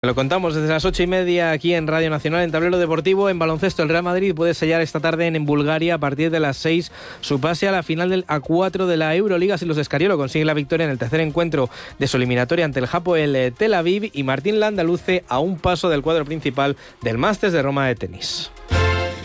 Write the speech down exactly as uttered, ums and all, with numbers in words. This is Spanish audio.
Lo contamos desde las ocho y media aquí en Radio Nacional. En tablero deportivo, en baloncesto, el Real Madrid puede sellar esta tarde en, en Bulgaria a partir de las seis su pase a la final del A cuatro de la Euroliga si los Escariolo consiguen la victoria en el tercer encuentro de su eliminatoria ante el Hapoel Tel Aviv, y Martín Landaluce a un paso del cuadro principal del Masters de Roma de tenis.